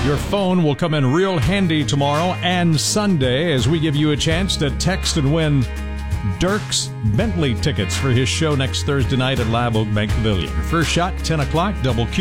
Your phone will come in real handy tomorrow and Sunday as we give you a chance to text and win Dirk's Bentley tickets for his show next Thursday night at Live Oak Bank Pavilion. First shot, 10 o'clock, double Q.